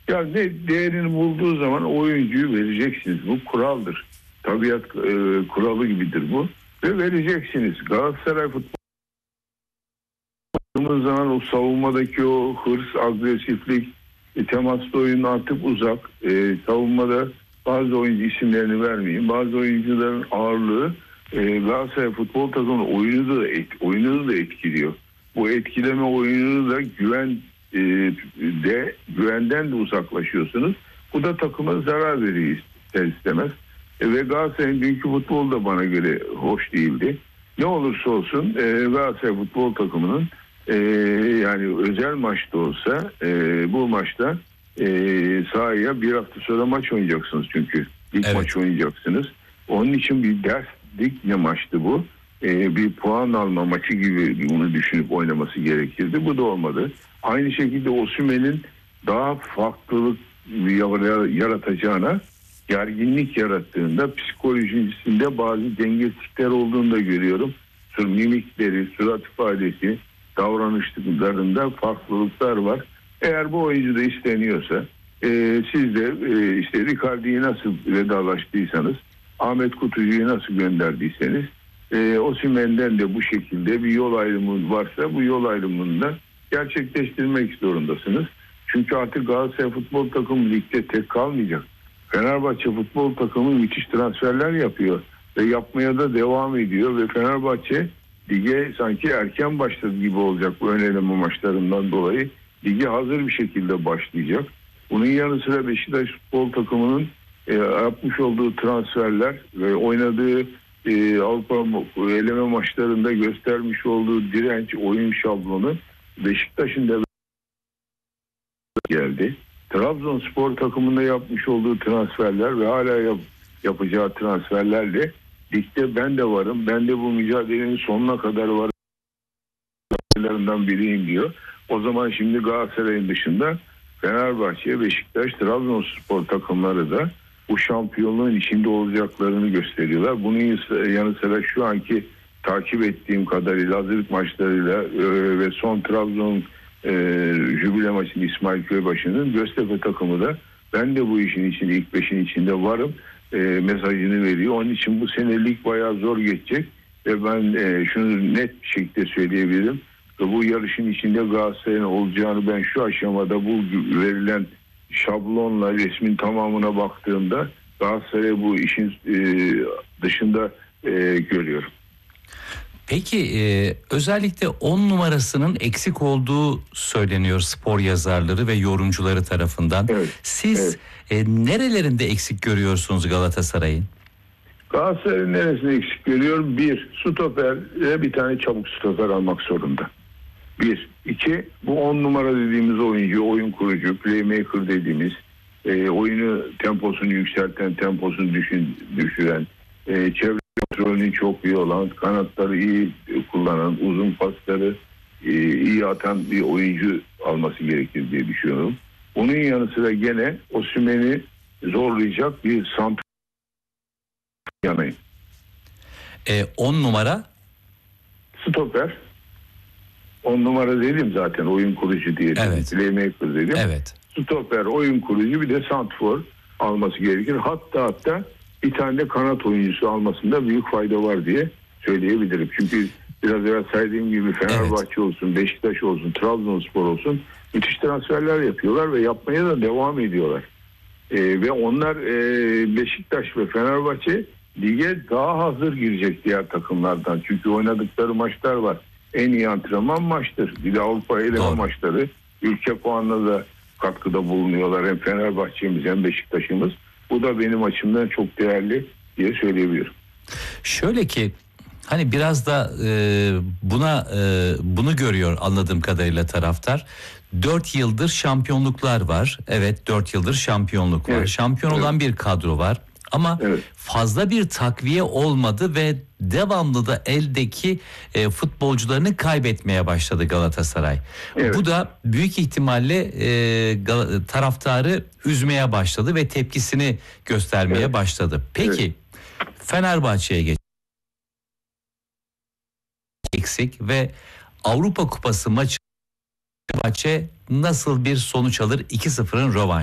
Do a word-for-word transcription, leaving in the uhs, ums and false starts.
Ya ne değerini bulduğu zaman oyuncuyu vereceksiniz. Bu kuraldır. Tabiat e, kuralı gibidir bu. Ve vereceksiniz. Galatasaray futbolumuz zaman o savunmadaki o hırs, agresiflik, e, temaslı oyun artık uzak. E, savunmada bazı oyuncu isimlerini vermeyeyim. Bazı oyuncuların ağırlığı e, Galatasaray futbol takımının oyunu da et, oyunu da etkiliyor. Bu etkileme oyununu da güven e, de güvenden de uzaklaşıyorsunuz. Bu da takıma zarar veriyor ister istemez. E, ve Galatasaray'ın dünkü futbolu da bana göre hoş değildi. Ne olursa olsun e, Galatasaray futbol takımının e, yani özel maçta olsa e, bu maçta e, sahaya bir hafta sonra maç oynayacaksınız çünkü. İlk Evet. maç oynayacaksınız. Onun için bir derslik ne maçtı bu. E, bir puan alma maçı gibi bunu düşünüp oynaması gerekirdi. Bu da olmadı. Aynı şekilde Osimhen'in daha farklılık yaratacağına, gerginlik yarattığında psikolojisinde bazı dengesizlikler olduğunu da görüyorum. Mimikleri, surat ifadesi, davranışlarında farklılıklar var. Eğer bu oyuncu da isteniyorsa e, siz de e, işte Ricardi'yi nasıl vedalaştıysanız, Ahmet Kutucu'yu nasıl gönderdiyseniz e, Osimhen'den de bu şekilde bir yol ayrımı varsa bu yol ayrımını da gerçekleştirmek zorundasınız. Çünkü artık Galatasaray futbol takımı ligde tek kalmayacak. Fenerbahçe futbol takımı müthiş transferler yapıyor ve yapmaya da devam ediyor ve Fenerbahçe lige sanki erken başladı gibi olacak bu ön eleme maçlarından dolayı. Lige hazır bir şekilde başlayacak. Bunun yanı sıra Beşiktaş futbol takımının e, yapmış olduğu transferler ve oynadığı e, Avrupa eleme maçlarında göstermiş olduğu direnç, oyun şablonu Beşiktaş'ın da geldi. Trabzonspor takımında yapmış olduğu transferler ve hala yap, yapacağı transferlerle ligde ben de varım, ben de bu mücadelenin sonuna kadar varım biriyim diyor. O zaman şimdi Galatasaray'ın dışında Fenerbahçe, Beşiktaş, Trabzonspor takımları da bu şampiyonluğun içinde olacaklarını gösteriyorlar. Bunun yanı sıra şu anki takip ettiğim kadarıyla hazırlık maçlarıyla e, ve son Trabzon e, jübile maçının İsmail Köybaşı'nın Göztepe takımı da ben de bu işin içinde ilk beşin içinde varım e, mesajını veriyor. Onun için bu senelik bayağı zor geçecek ve ben e, şunu net bir şekilde söyleyebilirim. Bu yarışın içinde Galatasaray'ın olacağını ben şu aşamada bu verilen şablonla resmin tamamına baktığımda Galatasaray bu işin e, dışında e, görüyorum. Peki e, özellikle on numarasının eksik olduğu söyleniyor spor yazarları ve yorumcuları tarafından. Evet, Siz evet. E, nerelerinde eksik görüyorsunuz Galatasaray'ın? Galatasaray'ın neresinde eksik görüyorum? Bir, stoper'e bir tane çabuk stoper almak zorunda. Bir. iki bu on numara dediğimiz oyuncu, oyun kurucu, playmaker dediğimiz, e, oyunu temposunu yükselten, temposunu düşün, düşüren, e, çevre kontrolünü çok iyi olan, kanatları iyi kullanan, uzun pasları e, iyi atan bir oyuncu alması gerekir diye düşünüyorum. Onun yanı sıra gene Osimhen'i zorlayacak bir santrafor yanayım. E, on numara? Stoper. On numara dedim zaten, oyun kurucu diye. Evet. Playmaker dedim. Evet. Stoper, oyun kurucu, bir de santrafor alması gerekir. Hatta hatta bir tane de kanat oyuncusu almasında büyük fayda var diye söyleyebilirim. Çünkü biraz evvel saydığım gibi Fenerbahçe evet. olsun, Beşiktaş olsun, Trabzonspor olsun müthiş transferler yapıyorlar ve yapmaya da devam ediyorlar. Ee, ve onlar e, Beşiktaş ve Fenerbahçe lige daha hazır girecek diğer takımlardan. Çünkü oynadıkları maçlar var. En iyi antrenman maçtır. Bir de Avrupa eleme maçları. Ülke puanına da katkıda bulunuyorlar. Hem Fenerbahçe'miz hem Beşiktaş'ımız. Bu da benim açımdan çok değerli diye söyleyebilirim. Şöyle ki hani biraz da e, buna e, bunu görüyor anladığım kadarıyla taraftar. Dört yıldır şampiyonluklar var. Evet, dört yıldır şampiyonluk var. Evet, Şampiyon evet. olan bir kadro var. Ama evet. fazla bir takviye olmadı ve devamlı da eldeki e, futbolcularını kaybetmeye başladı Galatasaray. Evet. Bu da büyük ihtimalle e, Gal- taraftarı üzmeye başladı ve tepkisini göstermeye Evet. başladı. Peki Evet. Fenerbahçe'ye geç eksik ve Avrupa Kupası maçı Fenerbahçe nasıl bir sonuç alır? iki sıfırın rövanşı.